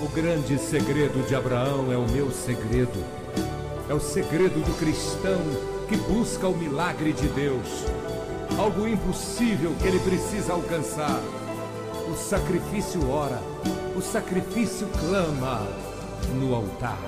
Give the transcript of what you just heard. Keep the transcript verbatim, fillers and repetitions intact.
O grande segredo de Abraão é o meu segredo. É o segredo do cristão que busca o milagre de Deus. Algo impossível que ele precisa alcançar. O sacrifício ora, o sacrifício clama no altar.